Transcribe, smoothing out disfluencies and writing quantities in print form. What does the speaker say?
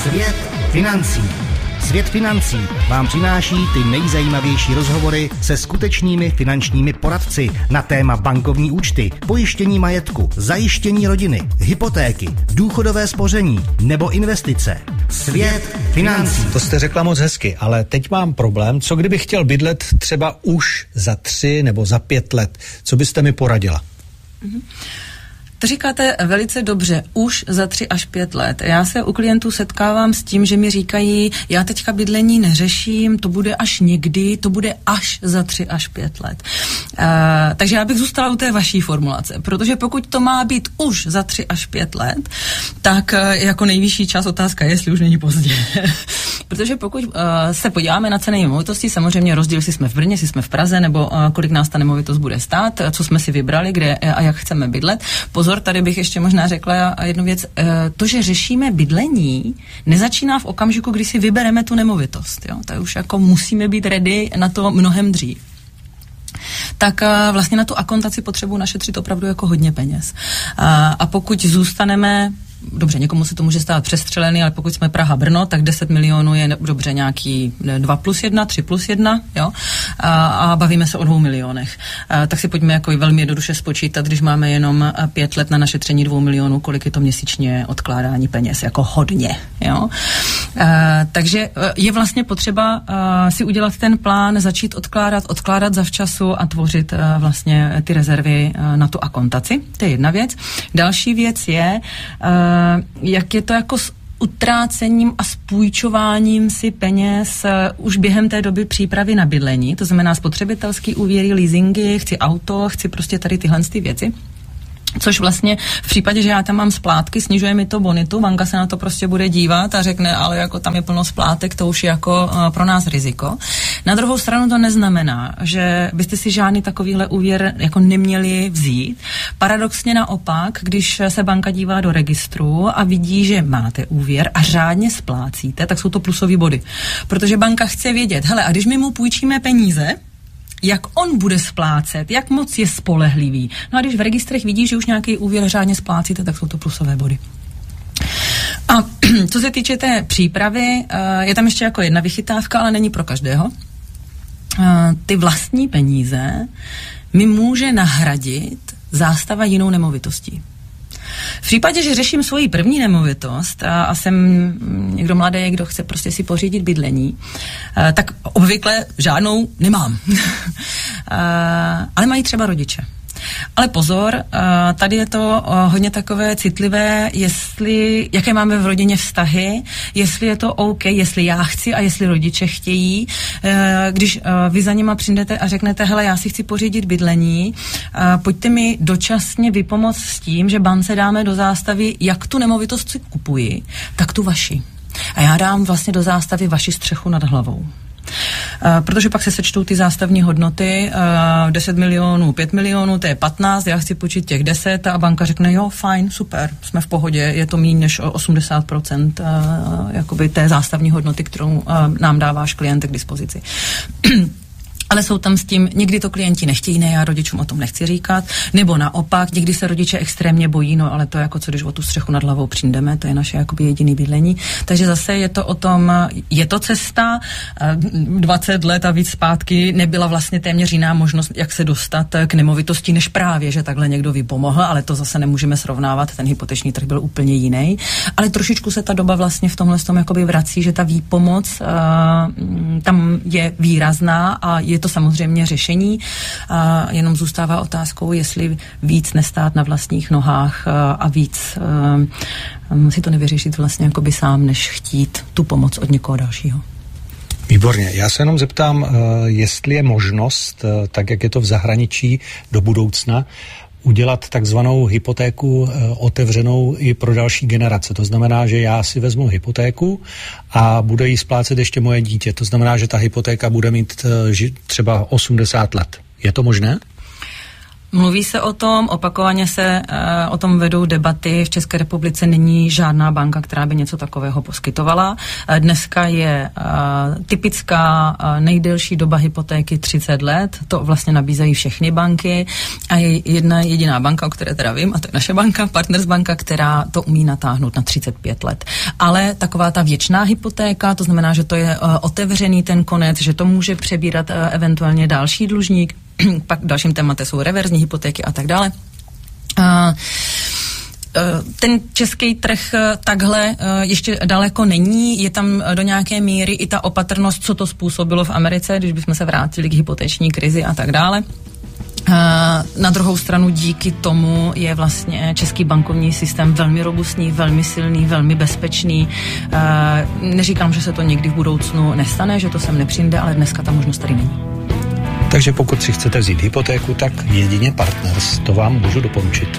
Svět financí. Svět financí vám přináší ty nejzajímavější rozhovory se skutečnými finančními poradci na téma bankovní účty, pojištění majetku, zajištění rodiny, hypotéky, důchodové spoření nebo investice. Svět financí. To jste řekla moc hezky, ale teď mám problém. Co kdybych chtěl bydlet třeba už za 3 nebo za 5 let? Co byste mi poradila? To říkáte velice dobře, už za 3 až 5 let. Já se u klientů setkávám s tím, že mi říkají, já teďka bydlení neřeším, to bude až někdy, to bude až za 3 až 5 let. Takže já bych zůstala u té vaší formulace, protože pokud to má být už za 3 až 5 let, tak jako nejvyšší čas otázka je, jestli už není pozdě. Protože pokud se podíváme na ceny nemovitostí, samozřejmě rozdíl, jestli jsme v Brně, jestli jsme v Praze, nebo kolik nás ta nemovitost bude stát, co jsme si vybrali, kde a jak chceme bydlet. Pozor, tady bych ještě možná řekla jednu věc. To, že řešíme bydlení, nezačíná v okamžiku, kdy si vybereme tu nemovitost. Jo? Tak už jako musíme být ready na to mnohem dřív. Tak vlastně na tu akontaci potřebuji našetřit opravdu jako hodně peněz. A pokud zůstaneme, dobře, někomu se to může stát přestřelený, ale pokud jsme Praha-Brno, tak 10 milionů je dobře nějaký 2+1, 3+1, jo? A bavíme se o 2 milionech. Tak si pojďme jako velmi jednoduše spočítat, když máme jenom 5 let na našetření 2 milionů, kolik je to měsíčně odkládání peněz, jako hodně, jo? Takže je vlastně potřeba si udělat ten plán, začít odkládat zavčasu a tvořit vlastně ty rezervy na tu akontaci. To je jedna věc. Další věc je, jak je to jako s utrácením a s půjčováním si peněz už během té doby přípravy na bydlení, to znamená spotřebitelský úvěry, leasingy, chci auto, chci prostě tady tyhle ty věci. Což vlastně v případě, že já tam mám splátky, snižuje mi to bonitu, banka se na to prostě bude dívat a řekne, ale jako tam je plno splátek, to už je jako pro nás riziko. Na druhou stranu to neznamená, že byste si žádný takovýhle úvěr jako neměli vzít. Paradoxně naopak, když se banka dívá do registru a vidí, že máte úvěr a řádně splácíte, tak jsou to plusové body. Protože banka chce vědět, hele, a když my mu půjčíme peníze, jak on bude splácet, jak moc je spolehlivý. No a když v registrech vidí, že už nějaký úvěr řádně splácíte, tak jsou to plusové body. A co se týče té přípravy, je tam ještě jako jedna vychytávka, ale není pro každého. Ty vlastní peníze mi může nahradit zástava jinou nemovitostí. V případě, že řeším svoji první nemovitost a jsem někdo mladý, kdo chce prostě si pořídit bydlení, tak obvykle žádnou nemám. Ale mají třeba rodiče. Ale pozor, tady je to hodně takové citlivé, jaké máme v rodině vztahy, jestli je to OK, jestli já chci a jestli rodiče chtějí. Když vy za nima přijdete a řeknete, hele, já si chci pořídit bydlení, pojďte mi dočasně vypomoct s tím, že bance dáme do zástavy, jak tu nemovitost si kupuji, tak tu vaši. A já dám vlastně do zástavy vaši střechu nad hlavou. Protože pak se sečtou ty zástavní hodnoty, 10 milionů, 5 milionů, to je 15, já chci počít těch 10 a banka řekne, jo, fajn, super, jsme v pohodě, je to méně než 80% jakoby té zástavní hodnoty, kterou nám dá váš klient k dispozici. Ale jsou tam s tím, někdy to klienti nechtějí, ne, já rodičům o tom nechci říkat, nebo naopak, někdy se rodiče extrémně bojí, no ale to jako co, když o tu střechu nad hlavou přijdeme, to je naše jakoby jediný bydlení. Takže zase je to o tom, je to cesta, 20 let a víc zpátky nebyla vlastně téměř jiná možnost, jak se dostat k nemovitosti, než právě, že takhle někdo vypomohl, ale to zase nemůžeme srovnávat, ten hypoteční trh byl úplně jiný. Ale trošičku se ta doba vlastně v tomhle tom jakoby vrací, že ta výpomoc tam je výrazná a je to samozřejmě řešení, jenom zůstává otázkou, jestli víc nestát na vlastních nohách a víc si to nevyřešit vlastně jakoby sám, než chtít tu pomoc od někoho dalšího. Výborně. Já se jenom zeptám, jestli je možnost, tak jak je to v zahraničí do budoucna, udělat takzvanou hypotéku otevřenou i pro další generace. To znamená, že já si vezmu hypotéku a bude jí splácet ještě moje dítě. To znamená, že ta hypotéka bude mít třeba 80 let. Je to možné? Mluví se o tom, opakovaně se o tom vedou debaty. V České republice není žádná banka, která by něco takového poskytovala. Dneska je typická nejdelší doba hypotéky 30 let. To vlastně nabízejí všechny banky. A je jedna jediná banka, o které teda vím, a to je naše banka, Partners banka, která to umí natáhnout na 35 let. Ale taková ta věčná hypotéka, to znamená, že to je otevřený ten konec, že to může přebírat eventuálně další dlužník. Pak dalším tématem jsou reverzní hypotéky a tak dále. Ten český trh takhle ještě daleko není, je tam do nějaké míry i ta opatrnost, co to způsobilo v Americe, když bychom se vrátili k hypoteční krizi a tak dále. Na druhou stranu díky tomu je vlastně český bankovní systém velmi robustní, velmi silný, velmi bezpečný. Neříkám, že se to někdy v budoucnu nestane, že to sem nepřijde, ale dneska ta možnost tady není. Takže pokud si chcete vzít hypotéku, tak jedině Partners, to vám můžu doporučit.